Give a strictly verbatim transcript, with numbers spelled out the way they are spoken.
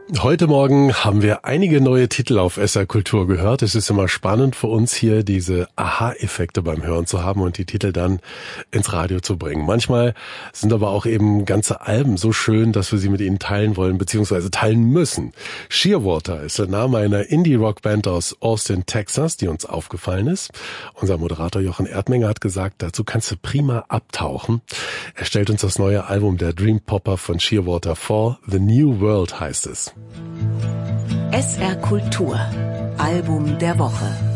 Heute Morgen haben wir einige neue Titel auf S R Kultur gehört. Es ist immer spannend für uns hier, diese Aha-Effekte beim Hören zu haben und die Titel dann ins Radio zu bringen. Manchmal sind aber auch eben ganze Alben so schön, dass wir sie mit Ihnen teilen wollen bzw. teilen müssen. Shearwater ist der Name einer Indie-Rock-Band aus Austin, Texas, die uns aufgefallen ist. Unser Moderator Jochen Erdmenger hat gesagt, dazu kannst du prima abtauchen. Er stellt uns das neue Album der Dream Popper von Shearwater vor. The New World heißt es. S R Kultur, Album der Woche.